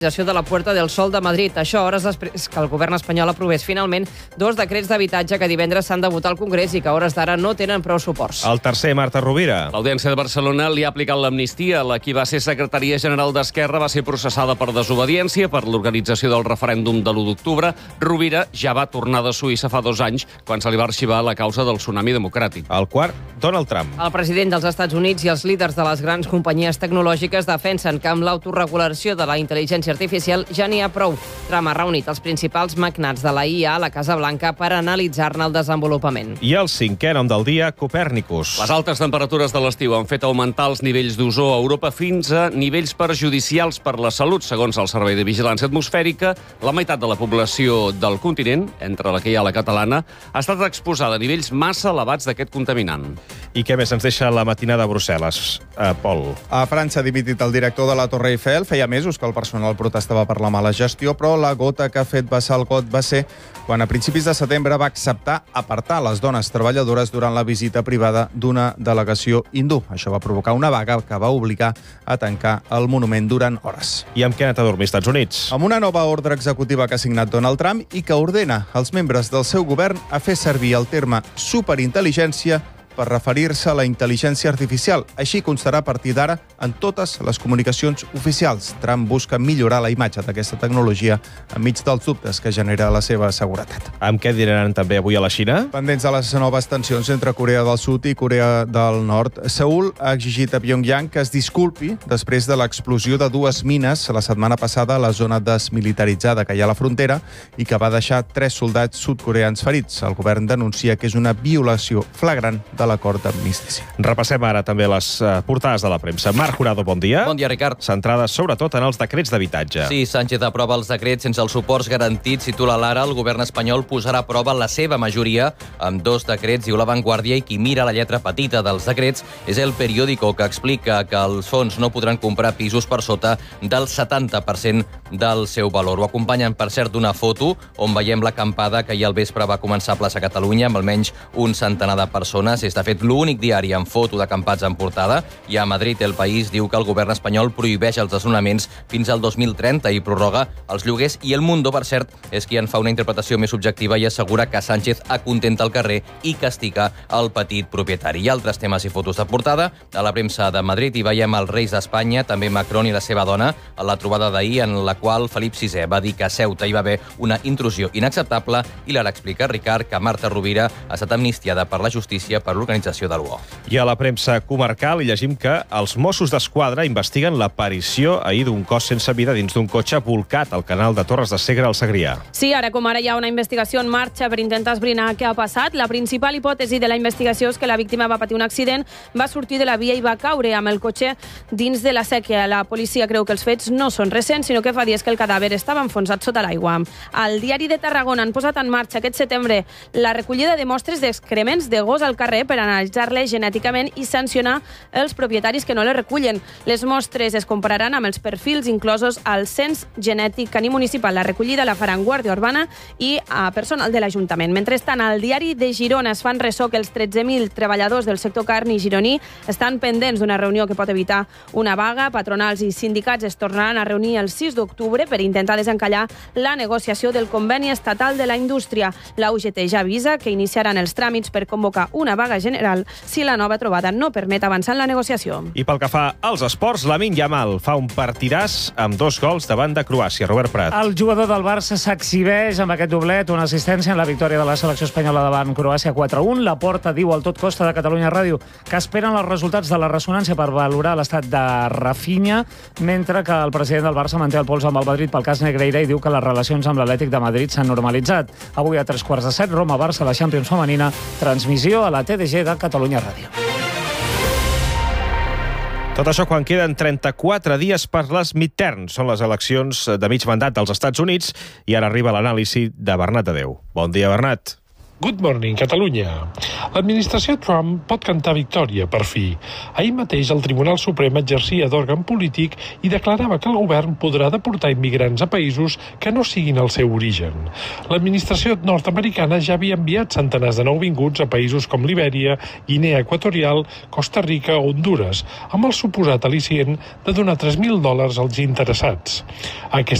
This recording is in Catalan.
de la Puerta del Sol de Madrid. Això hores després que el govern espanyol aprovés finalment 2 decrets d'habitatge que divendres s'han de votar al Congrés i que a hores d'ara no tenen prou suports. El tercer, Marta Rovira. L'Audiència de Barcelona li ha aplicat l'amnistia. La qui va ser secretaria general d'Esquerra va ser processada per desobediència per l'organització del referèndum de l'1 d'octubre. Rovira ja va tornar de Suïssa fa 2 anys, quan se li va arxivar la causa del tsunami democràtic. El quart, Donald Trump. El president dels Estats Units i els líders de les grans companyies tecnològiques defensen que amb l'autoregulació de la intel·ligència artificial ja n'hi ha prou. Trump ha reunit els principals magnats de la IA a la Casa Blanca per analitzar-ne el desenvolupament. I el cinquè nom del dia, Copèrnicus. Les altes temperatures de l'estiu han fet augmentar els nivells d'ozó a Europa fins a nivells perjudicials per la salut. Segons el Servei de Vigilància Atmosfèrica, la meitat de la població del continent, entre la que hi ha la catalana, ha estat exposada a nivells massa elevats d'aquest contaminant. I què més ens deixa la matinada a Brussel·les? Pol. A França ha dimitit el director de la Torre Eiffel. Feia mesos que el personal protestava per la mala gestió, però la gota que ha fet vessar el got va ser quan a principis de setembre va acceptar apartar les dones treballadores durant la visita privada d'una delegació hindú. Això va provocar una vaga que va obligar a tancar el monument durant hores. I amb què ha anat a dormir als Estats Units? Amb una nova ordre executiva que ha signat Donald Trump i que ordena als membres del seu govern a fer servir el terme superintel·ligència per referir-se a la intel·ligència artificial. Així constarà a partir d'ara en totes les comunicacions oficials. Trump busca millorar la imatge d'aquesta tecnologia enmig dels dubtes que genera la seva seguretat. Amb què dinaran també avui a la Xina? Pendents de les noves tensions entre Corea del Sud i Corea del Nord, Seül ha exigit a Pyongyang que es disculpi després de l'explosió de 2 mines la setmana passada a la zona desmilitaritzada que hi ha a la frontera i que va deixar 3 soldats sud-coreans ferits. El govern denuncia que és una violació flagrant de l'acord d'amnistia. Repassem ara també les portades de la premsa. Marc Jurado, bon dia. Bon dia, Ricard. Centrades sobretot en els decrets d'habitatge. Sí, Sánchez aprova els decrets sense els suports garantits. Titula l'Ara, el govern espanyol posarà a prova la seva majoria amb 2 decrets, diu La Vanguardia, i qui mira la lletra petita dels decrets és El Periódico, que explica que els fons no podran comprar pisos per sota del 70% del seu valor. Ho acompanyen, per cert, d'una foto on veiem l'acampada que ahir al vespre va començar a Plaça Catalunya amb almenys un centenar de persones. És, de fet, l'únic diari amb foto d'acampats en portada, i a Madrid El País diu que el govern espanyol prohibeix els desnonaments fins al 2030 i prorroga els lloguers, i El Mundo, per cert, és qui en fa una interpretació més objectiva i assegura que Sánchez acontenta el carrer i castiga el petit propietari. I altres temes i fotos de portada. A la premsa de Madrid hi veiem els reis d'Espanya, també Macron i la seva dona, a la trobada d'ahir en la qual Felip VI va dir que a Ceuta hi va haver una intrusió inacceptable, i l'ara explica, Ricard, que Marta Rovira ha estat amnistiada per la justícia per l'organització de l'UO. I a la premsa comarcal hi llegim que els Mossos d'Esquadra investiguen l'aparició ahir d'un cos sense vida dins d'un cotxe volcat al canal de Torres de Segre al Segrià. Sí, ara com ara hi ha una investigació en marxa per intentar esbrinar què ha passat. La principal hipòtesi de la investigació és que la víctima va patir un accident, va sortir de la via i va caure amb el cotxe dins de la sèquia. La policia creu que els fets no són recents, sinó que fa dies que el cadàver estava enfonsat sota l'aigua. Al Diari de Tarragona han posat en marxa aquest setembre la recollida de mostres d'excrements de gos al carrer per analitzar-les genèticament i sancionar els propietaris que no les recullen. Les mostres es compararan amb els perfils inclosos al cens genètic caní municipal. La recollida la faran Guàrdia Urbana i personal de l'Ajuntament. Mentrestant, al Diari de Girona es fan ressò que els 13.000 treballadors del sector carni gironí estan pendents d'una reunió que pot evitar una vaga. Patronals i sindicats es tornaran a reunir el 6 d'octubre per intentar desencallar la negociació del conveni estatal de la indústria. La UGT ja avisa que iniciaran els tràmits per convocar una vaga general si la nova trobada no permet avançar en la negociació. I pel que fa als esports, Lamine Yamal fa un partidàs amb 2 gols davant de Croàcia. Robert Prat. El jugador del Barça s'exhibeix amb aquest doblet, una assistència en la victòria de la selecció espanyola davant Croàcia 4-1. La Porta diu al Tot Costa de Catalunya Ràdio que esperen els resultats de la ressonància per valorar l'estat de Rafinha, mentre que el president del Barça manté el pols amb el Madrid pel cas Negreira i diu que les relacions amb l'Atlètic de Madrid s'han normalitzat. Avui a 3:15, Roma-Barça, la Champions femenina, transmissió a la TDG de Catalunya Ràdio. Tot això quan queden 34 dies per les midterms. Són les eleccions de mig mandat dels Estats Units i ara arriba l'anàlisi de Bernat Adeu. Bon dia, Bernat. Good morning, Catalunya. L'administració Trump pot cantar victòria, per fi. Ahir mateix el Tribunal Suprem exercia d'òrgan polític i declarava que el govern podrà deportar immigrants a països que no siguin el seu origen. L'administració nord-americana ja havia enviat centenars de nouvinguts a països com Libèria, Guinea Equatorial, Costa Rica o Honduras, amb el suposat al·licient de donar $3.000 als interessats. Aquesta